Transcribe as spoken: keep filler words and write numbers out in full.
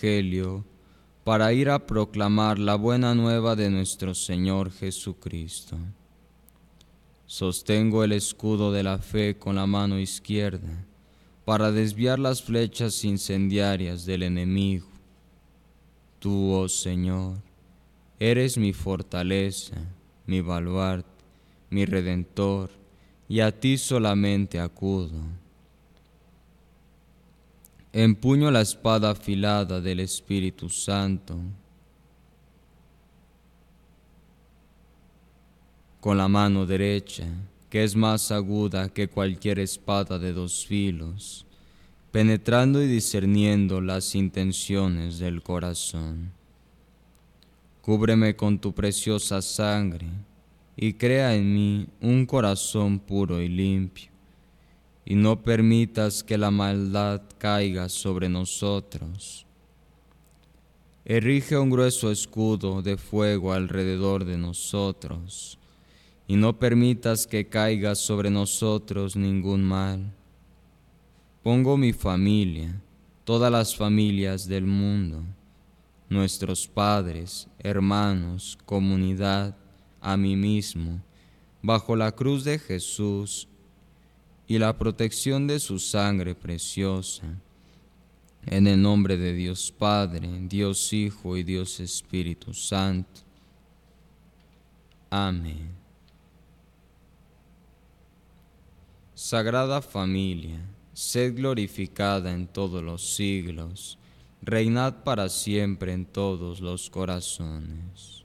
Evangelio para ir a proclamar la buena nueva de nuestro Señor Jesucristo. Sostengo el escudo de la fe con la mano izquierda para desviar las flechas incendiarias del enemigo. Tú, oh Señor, eres mi fortaleza, mi baluarte, mi redentor, y a ti solamente acudo. Empuño la espada afilada del Espíritu Santo. Con la mano derecha, que es más aguda que cualquier espada de dos filos, penetrando y discerniendo las intenciones del corazón. Cúbreme con tu preciosa sangre, y crea en mí un corazón puro y limpio, y no permitas que la maldad caiga sobre nosotros. Erige un grueso escudo de fuego alrededor de nosotros, y no permitas que caiga sobre nosotros ningún mal. Pongo mi familia, todas las familias del mundo, nuestros padres, hermanos, comunidad, a mí mismo, bajo la cruz de Jesús y la protección de su sangre preciosa, en el nombre de Dios Padre, Dios Hijo y Dios Espíritu Santo. Amén. Sagrada Familia, sed glorificada en todos los siglos, reinad para siempre en todos los corazones.